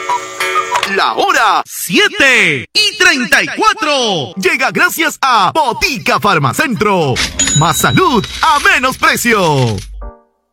La hora 7:34. Llega gracias a Botica Farmacentro. Más salud a menos precio.